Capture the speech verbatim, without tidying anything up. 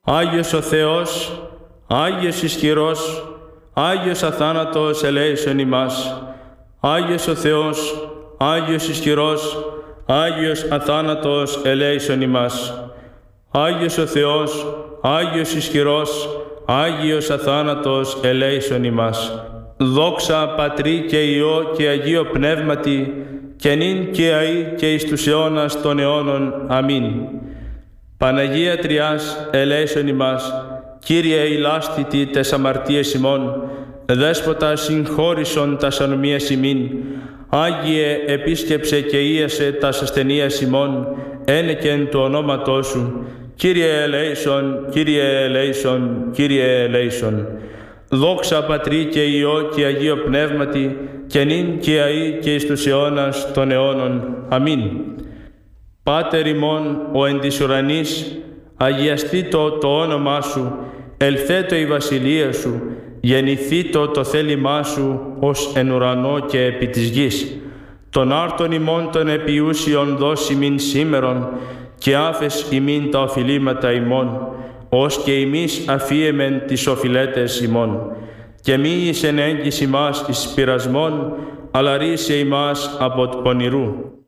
Άγιος ο Θεός, Άγιος ισχυρός, Άγιος αθάνατος ελέησον ημάς. Άγιος ο Θεός, Άγιος ισχυρός, Άγιος αθάνατος ελέησον ημάς. Άγιος ο Θεός, Άγιος ισχυρός, Άγιος αθάνατος ελέησον ημάς. Δόξα Πατρί και Υιό και Αγίο Πνεύματι, και νυν και αεί και εις τους αιώνας των αιώνων. Αμήν. Παναγία Τριάς, ελέησον ημάς. Κύριε ηλάστητη τες αμαρτίες ημών, Δέσποτα συγχώρησον τας ανομίας ημίν. Άγιε επίσκεψε και ίασε τας ασθενείας ημών, ένεκεν του ονόματός σου. Κύριε ελέησον, Κύριε ελέησον, Κύριε ελέησον. Δόξα Πατρί και Υιό και Αγίο Πνεύματι, και νυν και αεί και εις τους αιώνας των αιώνων. Αμήν. Πάτερ ημών ο εν της ουρανής, αγιαστήτω το όνομά σου, ελθέτω η βασιλεία σου, γεννηθήτω το θέλημά σου ως εν ουρανό και επί της γης. Τον άρτον ημών των επιούσιων δώσει μην σήμερον, και άφες ημίν τα οφειλήματα ημών, ως και εμείς αφίεμεν τις οφειλέτες ημών. Και μη εις εν έγκυς ημάς εις πειρασμόν, αλλά ρίσε ημάς από του πονηρού.